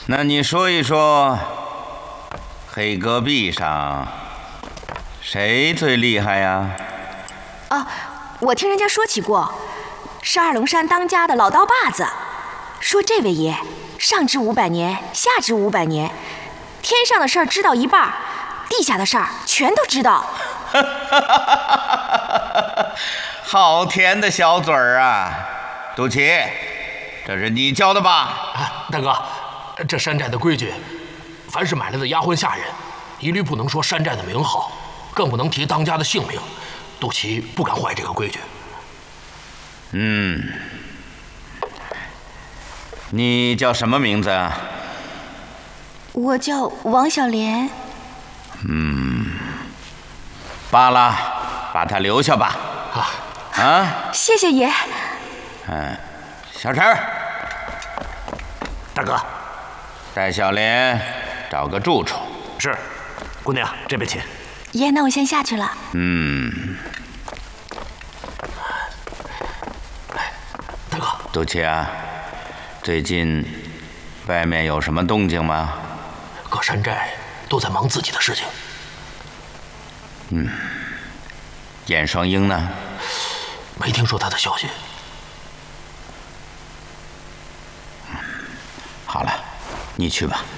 那你说一说，黑戈壁上谁最厉害呀？ 我听人家说起过，是二龙山当家的老刀把子，说这位爷上知500年，下知500年，天上的事儿知道一半，地下的事儿全都知道。 好甜的小嘴儿啊！杜琪，这是你教的吧？ 大哥，这山寨的规矩，凡是买来的丫鬟下人，一律不能说山寨的名号，更不能提当家的姓名。杜琪不敢坏这个规矩。 你叫什么名字啊？ 我叫王小莲。 罢了，把他留下吧。 谢谢爷。 小陈， 大哥， 带小莲找个住处。 是，姑娘这边请。 爷，那我先下去了。 大哥， 杜琪啊，最近外面有什么动静吗？ 各山寨都在忙自己的事情。 燕双鹰呢？ 没听说他的消息。 好了，你去吧。